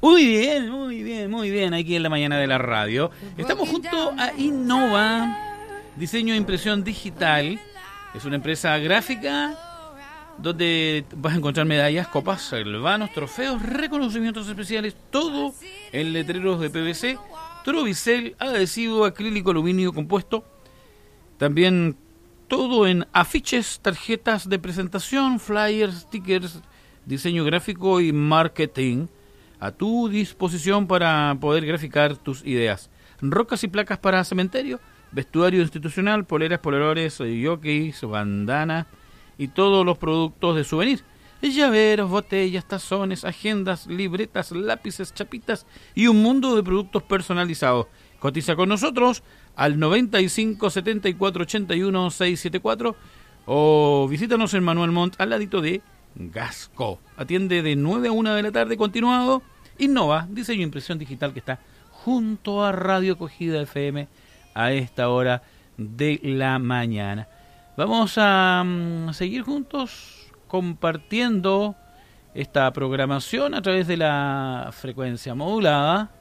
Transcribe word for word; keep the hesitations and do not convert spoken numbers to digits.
Muy bien, muy bien, muy bien, aquí en la mañana de la radio. Estamos junto a Innova, diseño e impresión digital. Es una empresa gráfica donde vas a encontrar medallas, copas, galvanos, trofeos, reconocimientos especiales, todo en letreros de P V C, Trovicel, adhesivo, acrílico, aluminio compuesto. También todo en afiches, tarjetas de presentación, flyers, stickers, diseño gráfico y marketing a tu disposición para poder graficar tus ideas. Rocas y placas para cementerio, vestuario institucional, poleras, polerones, jockeys, bandanas y todos los productos de souvenir. Llaveros, botellas, tazones, agendas, libretas, lápices, chapitas y un mundo de productos personalizados. Cotiza con nosotros al noventa y cinco, setenta y cuatro, ochenta y uno, seiscientos setenta y cuatro o visítanos en Manuel Montt al ladito de Gasco. Atiende de nueve a una de la tarde continuado. Innova, diseño e impresión digital, que está junto a Radio Acogida F M a esta hora de la mañana. Vamos a um, seguir juntos compartiendo esta programación a través de la frecuencia modulada